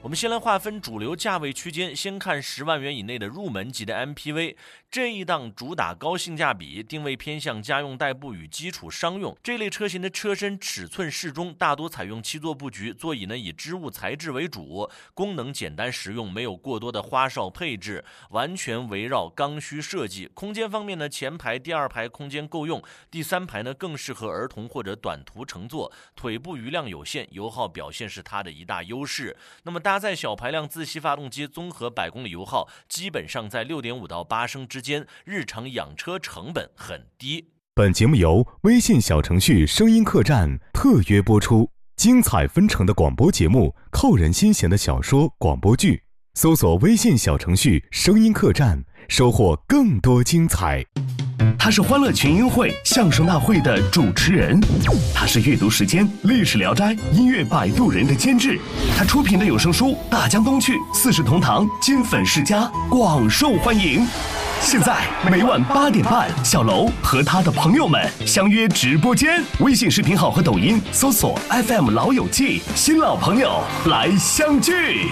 我们先来划分主流价位区间，先看10万元以内的入门级的 MPV。这一档主打高性价比，定位偏向家用代步与基础商用。这类车型的车身尺寸适中，大多采用7座布局，座椅呢以织物材质为主，功能简单实用，没有过多的花哨配置，完全围绕刚需设计。空间方面呢，前排、第二排空间够用，第三排呢更适合儿童或者短途乘坐，腿部余量有限，油耗表现是它的一大优势。那么搭载小排量自吸发动机，综合百公里油耗基本上在6.5到8升之间，日常养车成本很低。 本节目由微信小程序声音客栈特约播出，精彩纷呈的广播节目，扣人心弦的小说广播剧，搜索微信小程序声音客栈，收获更多精彩。 他是欢乐群英会相声大会的主持人，他是阅读时间历史聊斋音乐摆渡人的监制，他出品的有声书《大江东去》四世同堂金粉世家广受欢迎。现在每晚8点半，小楼和他的朋友们相约直播间，微信视频号和抖音搜索 FM 老友记，新老朋友来相聚。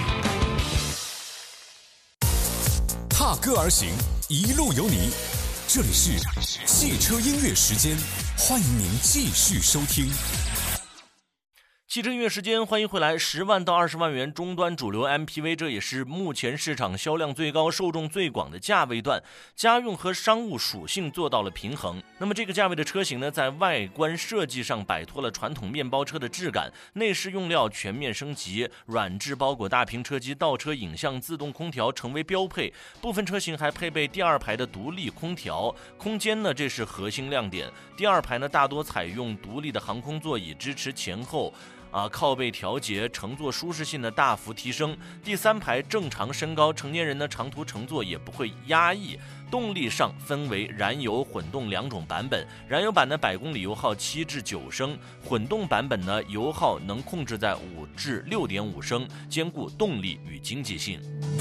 踏歌而行，一路有你。这里是汽车音乐时间，欢迎您继续收听。 汽车音乐时间，欢迎回来。10万到20万元终端主流 MPV， 这也是目前市场销量最高、受众最广的价位段，家用和商务属性做到了平衡。那么这个价位的车型呢，在外观设计上摆脱了传统面包车的质感，内饰用料全面升级，软质包裹大屏车机、倒车影像、自动空调成为标配。部分车型还配备第二排的独立空调，空间呢这是核心亮点。第二排呢大多采用独立的航空座椅，支持前后靠背调节，乘坐舒适性的大幅提升。第三排正常身高，成年人呢长途乘坐也不会压抑。动力上分为燃油、混动两种版本，燃油版的百公里油耗7至9升，混动版本呢油耗能控制在5至6.5升，兼顾动力与经济性。